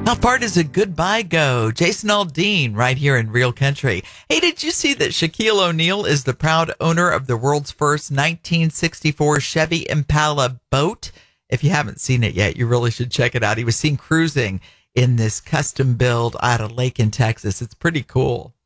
How far does a goodbye go? Jason Aldean right here in Real Country. Hey, did you see that Shaquille O'Neal is the proud owner of the world's first 1964 Chevy Impala boat? If you haven't seen it yet, you really should check it out. He was seen cruising in this custom build out of Lake in Texas. It's pretty cool.